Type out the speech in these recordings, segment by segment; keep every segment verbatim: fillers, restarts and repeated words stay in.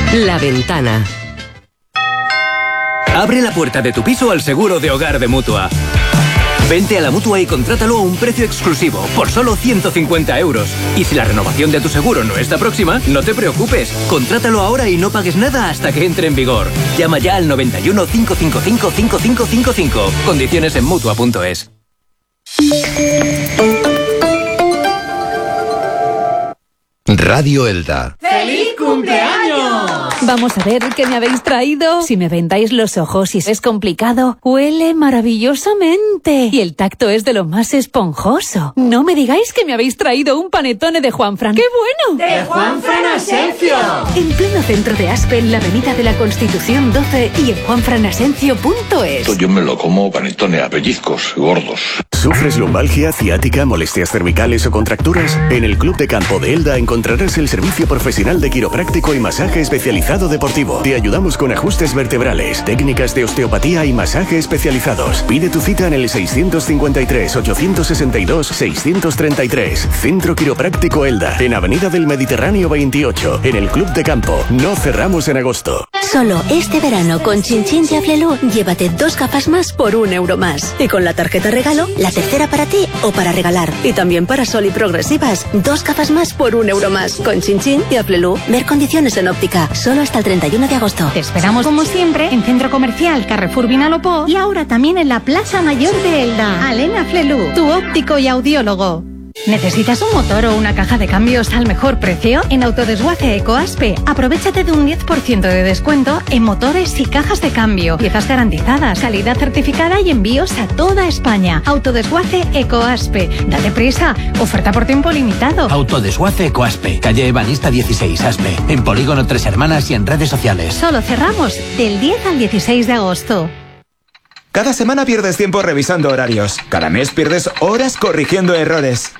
La Ventana. Abre la puerta de tu piso al seguro de hogar de Mutua. Vente a la Mutua y contrátalo a un precio exclusivo, por solo ciento cincuenta euros. Y si la renovación de tu seguro no está próxima, no te preocupes. Contrátalo ahora y no pagues nada hasta que entre en vigor. Llama ya al noventa y uno, cinco cinco cinco, cinco cinco cinco cinco. Condiciones en Mutua punto es. Radio Elda. ¡Feliz cumpleaños! Vamos a ver qué me habéis traído. Si me vendáis los ojos y es complicado, huele maravillosamente. Y el tacto es de lo más esponjoso. No me digáis que me habéis traído un panetone de Juanfran. ¡Qué bueno! ¡De Juanfran Asencio! En pleno centro de Aspe, en la avenida de la Constitución doce y en juanfran asencio punto es. Yo me lo como panetone a pellizcos gordos. ¿Sufres lumbalgia, ciática, molestias cervicales o contracturas? En el Club de Campo de Elda encontrarás el servicio profesional de quiropráctico y masaje especializado deportivo. Te ayudamos con ajustes vertebrales, técnicas de osteopatía y masaje especializados. Pide tu cita en el seiscientos cincuenta y tres, ochocientos sesenta y dos, seiscientos treinta y tres. Centro Quiropráctico Elda, en Avenida del Mediterráneo veintiocho, en el Club de Campo. No cerramos en agosto. Solo este verano con Chin Chin de Aflelu, llévate dos gafas más por un euro más. Y con la tarjeta regalo, la tercera para ti o para regalar. Y también para Sol y Progresivas, dos gafas más por un euro más. Con Chin Chin y Aflelu, ver condiciones en óptica. Solo hasta el treinta y uno de agosto. Te esperamos como siempre en Centro Comercial Carrefour Vinalopó y ahora también en la Plaza Mayor de Elda. Alena Aflelu, tu óptico y audiólogo. ¿Necesitas un motor o una caja de cambios al mejor precio? En Autodesguace Ecoaspe, aprovéchate de un diez por ciento de descuento en motores y cajas de cambio. Piezas garantizadas, calidad certificada y envíos a toda España. Autodesguace Ecoaspe. Date prisa, oferta por tiempo limitado. Autodesguace Ecoaspe, calle Ebanista dieciséis, Aspe. En Polígono Tres Hermanas y en redes sociales. Solo cerramos del diez al dieciséis de agosto. Cada semana pierdes tiempo revisando horarios. Cada mes pierdes horas corrigiendo errores.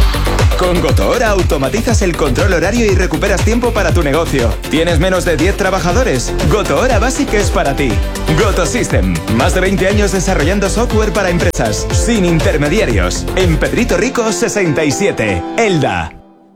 Con GotoHora automatizas el control horario y recuperas tiempo para tu negocio. ¿Tienes menos de diez trabajadores? GotoHora Basic es para ti. GotoSystem. Más de veinte años desarrollando software para empresas. Sin intermediarios. En Pedrito Rico sesenta y siete. Elda.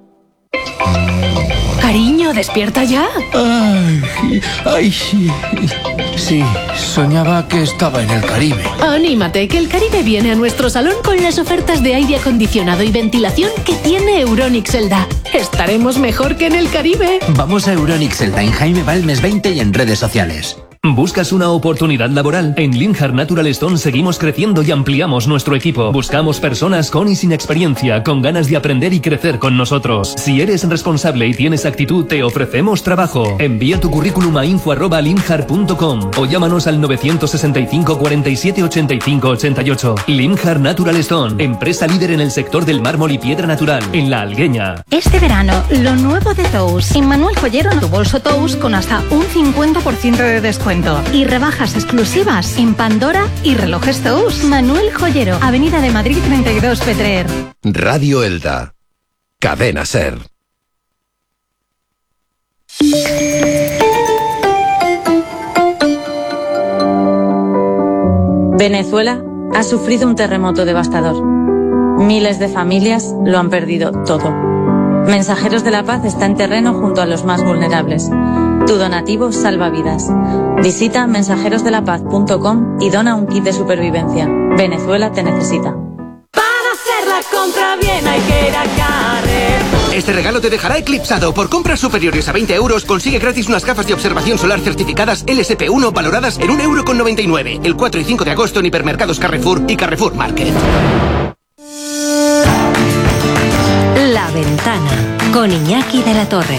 Cariño, ¿despierta ya? Ay, ay, sí. Sí, soñaba que estaba en el Caribe. Anímate, que el Caribe viene a nuestro salón con las ofertas de aire acondicionado y ventilación que tiene Euronics Elda. Estaremos mejor que en el Caribe. Vamos a Euronics Elda en Jaime Balmes veinte y en redes sociales. ¿Buscas una oportunidad laboral? En Linhart Natural Stone seguimos creciendo y ampliamos nuestro equipo. Buscamos personas con y sin experiencia, con ganas de aprender y crecer con nosotros. Si eres responsable y tienes actitud, te ofrecemos trabajo. Envía tu currículum a info arroba linhart punto com o llámanos al novecientos sesenta y cinco, cuarenta y siete, ochenta y cinco, ochenta y ocho. Linhart Natural Stone, empresa líder en el sector del mármol y piedra natural, en La Algueña. Este verano, lo nuevo de Tous. En Manuel Joyero, tu bolso Tous con hasta un cincuenta por ciento de descuento. Y rebajas exclusivas en Pandora y relojes Tous. Manuel Joyero, Avenida de Madrid treinta y dos, Petrer. Radio Elda. Cadena Ser. Venezuela ha sufrido un terremoto devastador. Miles de familias lo han perdido todo. Mensajeros de la Paz está en terreno junto a los más vulnerables. Tu donativo salva vidas. Visita mensajeros de la paz punto com y dona un kit de supervivencia. Venezuela te necesita. Para hacer la compra bien hay que ir a Carrefour. Este regalo te dejará eclipsado. Por compras superiores a veinte euros consigue gratis unas gafas de observación solar certificadas L S P uno valoradas en un euro con noventa y nueve. El cuatro y cinco de agosto en hipermercados Carrefour y Carrefour Market. La Ventana con Iñaki de la Torre.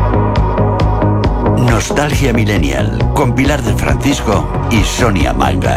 Nostalgia Millennial con Pilar del Francisco y Sonia Manga.